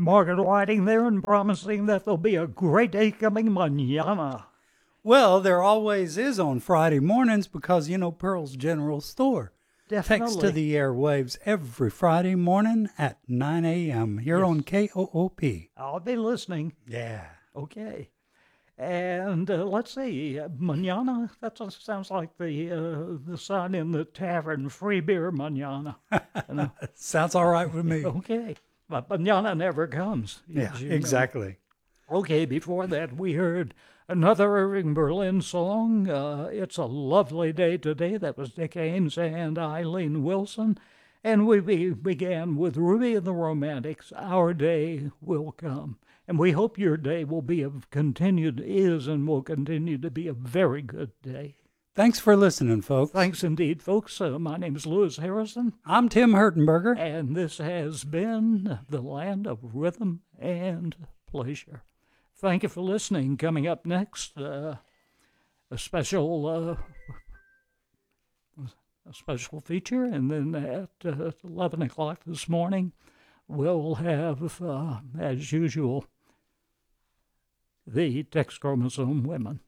Margaret Whiting there and promising that there'll be a great day coming mañana. Well, there always is on Friday mornings because, Pearl's General Store Definitely. takes to the airwaves every Friday morning at 9 a.m. here on KOOP. I'll be listening. Yeah. Okay. And let's see, mañana, that sounds like the sign in the tavern, free beer mañana. Sounds all right with me. Okay. But mañana never comes. Yeah, exactly. Okay, before that, we heard another Irving Berlin song. It's a Lovely Day Today. That was Dick Ames and Eileen Wilson. And we began with Ruby and the Romantics, Our Day Will Come. And we hope your day will be and will continue to be a very good day. Thanks for listening, folks. Thanks indeed, folks. My name is Lewis Harrison. I'm Tim Hertenberger. And this has been the Land of Rhythm and Pleasure. Thank you for listening. Coming up next, a special feature, and then at 11 o'clock this morning, we'll have, as usual, the Sex Chromosome Women.